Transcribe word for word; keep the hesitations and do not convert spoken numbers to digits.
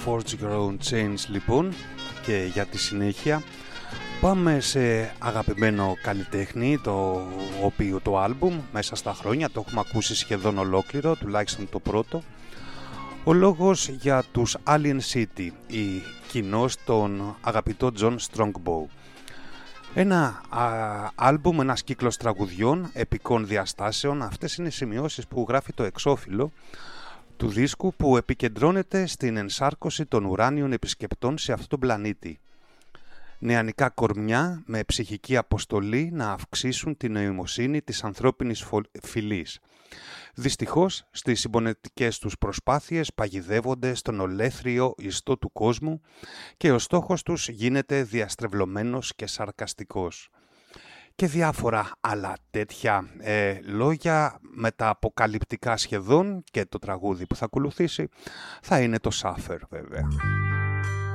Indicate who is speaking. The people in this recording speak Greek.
Speaker 1: Forge Your Own Chains λοιπόν, και για τη συνέχεια πάμε σε αγαπημένο καλλιτέχνη, το οποίο το άλμπουμ μέσα στα χρόνια το έχουμε ακούσει σχεδόν ολόκληρο, τουλάχιστον το πρώτο. Ο λόγος για τους Alien City, η κοινός τον αγαπητό John Strongbow. Ένα α, άλμπουμ, ένας κύκλος τραγουδιών επικών διαστάσεων. Αυτές είναι οι σημειώσεις που γράφει το εξώφυλλο του δίσκου, που επικεντρώνεται στην ενσάρκωση των ουράνιων επισκεπτών σε αυτόν τον πλανήτη. Νεανικά κορμιά με ψυχική αποστολή να αυξήσουν την νοημοσύνη της ανθρώπινης φυλής. Δυστυχώς, στις συμπονετικές τους προσπάθειες παγιδεύονται στον ολέθριο ιστό του κόσμου και ο στόχος τους γίνεται διαστρεβλωμένος και σαρκαστικός. Και διάφορα άλλα τέτοια ε, λόγια μεταποκαλυπτικά σχεδόν, και το τραγούδι που θα ακολουθήσει θα είναι το Suffer βέβαια.